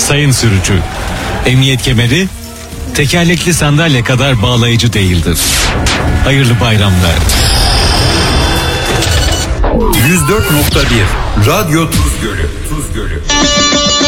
Sayın sürücü, emniyet kemeri tekerlekli sandalye kadar bağlayıcı değildir. Hayırlı bayramlar. 104.1 Radyo Tuz Gölü.